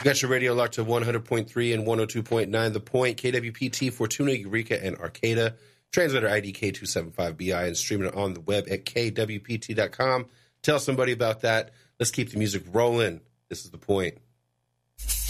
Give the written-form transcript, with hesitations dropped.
got your radio locked to 100.3 and 102.9 The Point, KWPT, Fortuna, Eureka, and Arcata. Translator ID K275BI and streaming it on the web at kwpt.com. Tell somebody about that. Let's keep the music rolling. This is The Point.